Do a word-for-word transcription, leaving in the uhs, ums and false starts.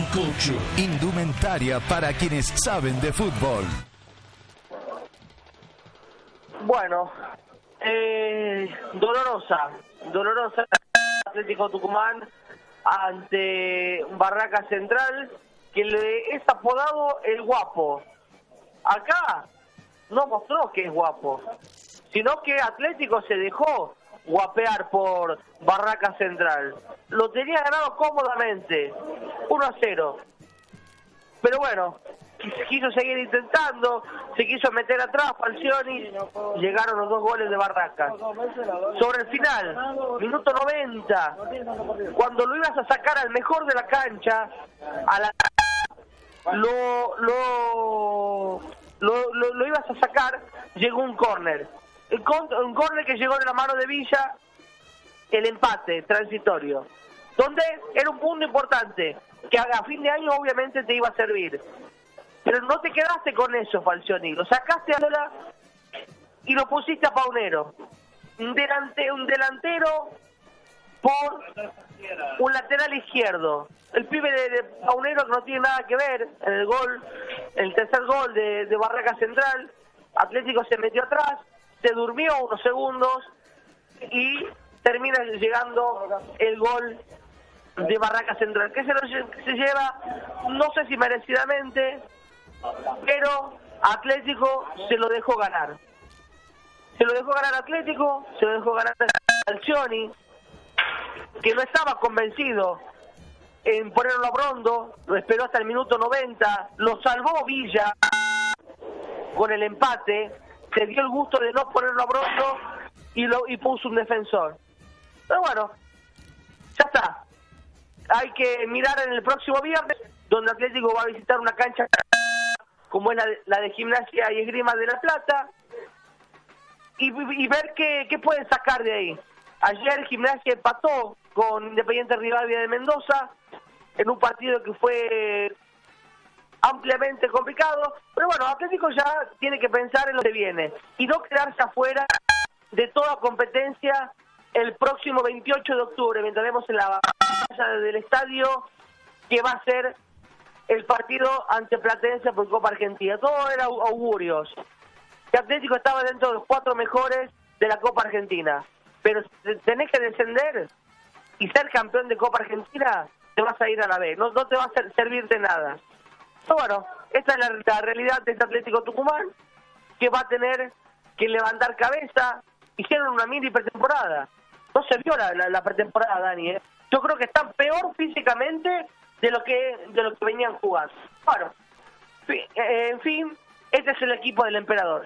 Sancocho. Indumentaria para quienes saben de fútbol. Bueno, eh, dolorosa, dolorosa Atlético Tucumán ante Barraca Central, que le es apodado el guapo. Acá no mostró que es guapo, sino que Atlético se dejó guapear por Barraca Central. Lo tenía ganado cómodamente, uno a cero. Pero bueno, quiso seguir intentando, se quiso meter atrás Falcioni, llegaron los dos goles de Barraca. Sobre el final, minuto noventa, cuando lo ibas a sacar al mejor de la cancha, a la lo lo lo, lo, lo ibas a sacar, llegó un córner. Un córner que llegó de la mano de Villa, el empate transitorio, donde era un punto importante, que a fin de año obviamente te iba a servir. Pero no te quedaste con eso, Falcioni. Lo sacaste a Lola y lo pusiste a Paunero. Un, delante, un delantero por un lateral izquierdo. El pibe de, de Paunero, que no tiene nada que ver en el gol, el tercer gol de, de Barraca Central. Atlético se metió atrás, se durmió unos segundos y termina llegando el gol de Barraca Central, que se, lo, se lleva, no sé si merecidamente, pero Atlético se lo dejó ganar. Se lo dejó ganar Atlético, se lo dejó ganar Falcioni, que no estaba convencido en ponerlo a Brondo, lo esperó hasta el minuto noventa, lo salvó Villa con el empate, se dio el gusto de no ponerlo a Brondo y, lo, y puso un defensor. Pero bueno, ya está. Hay que mirar en el próximo viernes, donde Atlético va a visitar una cancha como es la de, la de Gimnasia y Esgrima de La Plata, y, y ver qué, qué pueden sacar de ahí. Ayer Gimnasia empató con Independiente Rivadavia de Mendoza, en un partido que fue ampliamente complicado, pero bueno, Atlético ya tiene que pensar en lo que viene, y no quedarse afuera de toda competencia el próximo veintiocho de octubre, mientras vemos en la batalla del estadio, que va a ser el partido ante Platense por Copa Argentina. Todo era augurios. Que Atlético estaba dentro de los cuatro mejores de la Copa Argentina. Pero si tenés que descender y ser campeón de Copa Argentina, te vas a ir a la B. No, no te va a ser, servir de nada. Pero bueno, esta es la, la realidad de este Atlético Tucumán, que va a tener que levantar cabeza. Hicieron una mini pretemporada. No se vio la, la, la pretemporada, Dani. ¿eh? Yo creo que están peor físicamente de lo que de lo que venían jugando. Bueno, en fin, este es el equipo del Emperador.